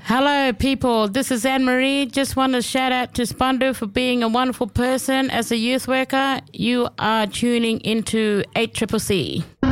Hello, people. This is Anne-Marie. Just want to shout out to Spandu for being a wonderful person as a youth worker. You are tuning into 8CCC.